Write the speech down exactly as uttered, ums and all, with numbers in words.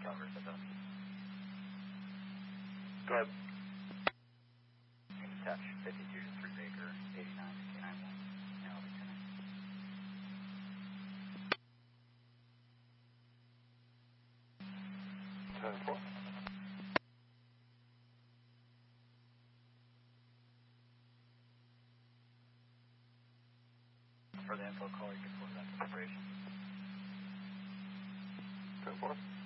cover for them. Go ahead. Touch fifty-two to three Baker, eighty-nine to K nine one. Now Lieutenant. ten four. For the info call, you can close that operation. ten four.